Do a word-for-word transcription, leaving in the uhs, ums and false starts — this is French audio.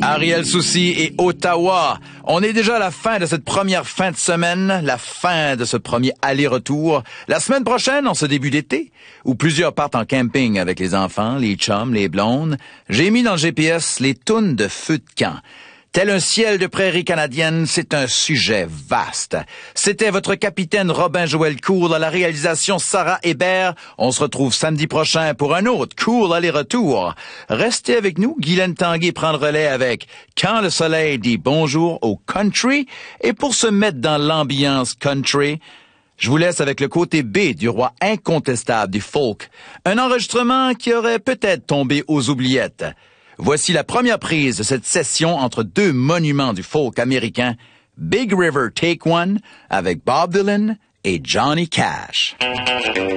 Ariel Soucy et Ottawa. On est déjà à la fin de cette première fin de semaine, la fin de ce premier aller-retour. La semaine prochaine, en ce début d'été, où plusieurs partent en camping avec les enfants, les chums, les blondes, j'ai mis dans le G P S les tounes de feu de camp. Tel un ciel de prairie canadienne, c'est un sujet vaste. C'était votre capitaine Robin-Joël Cool à la réalisation Sarah Hébert. On se retrouve samedi prochain pour un autre Cool aller-retour. Restez avec nous, Guylaine Tanguay prend le relais avec Quand le soleil dit bonjour au country. Et pour se mettre dans l'ambiance country, je vous laisse avec le côté B du roi incontestable du folk. Un enregistrement qui aurait peut-être tombé aux oubliettes. Voici la première prise de cette session entre deux monuments du folk américain, Big River Take One, avec Bob Dylan et Johnny Cash.